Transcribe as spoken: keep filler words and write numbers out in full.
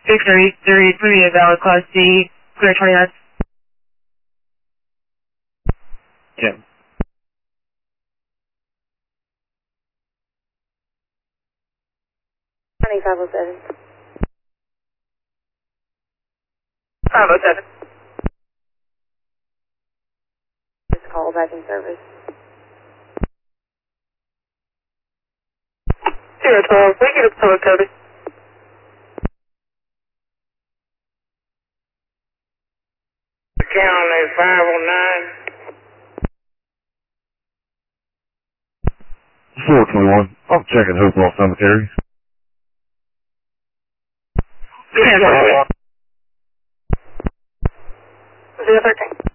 Victory, three, three, valid class D, clear twenty-nine. Yeah. twenty-five oh seven. five oh seven. Just call back in service. Zero twelve, we get a color coded. County five oh nine. four twenty-one. I'm checking Hopewell Cemetery. Yeah, zero thirteen.